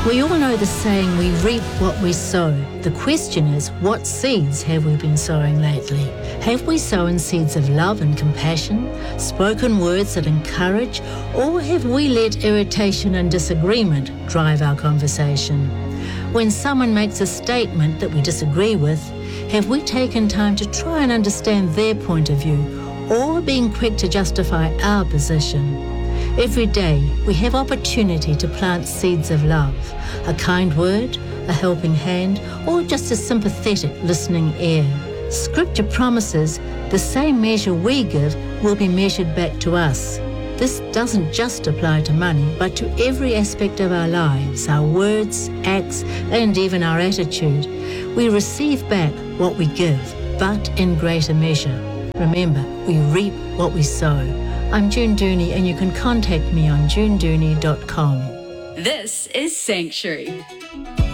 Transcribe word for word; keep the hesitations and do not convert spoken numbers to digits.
We all know the saying, we reap what we sow. The question is, what seeds have we been sowing lately? Have we sown seeds of love and compassion, spoken words that encourage, or have we let irritation and disagreement drive our conversation? When someone makes a statement that we disagree with, have we taken time to try and understand their point of view, or being quick to justify our position? Every day, we have opportunity to plant seeds of love, a kind word, a helping hand, or just a sympathetic listening ear. Scripture promises the same measure we give will be measured back to us. This doesn't just apply to money, but to every aspect of our lives, our words, acts, and even our attitude. We receive back what we give, but in greater measure. Remember, we reap what we sow. I'm June Dooney, and you can contact me on june dooney dot com. This is Sanctuary.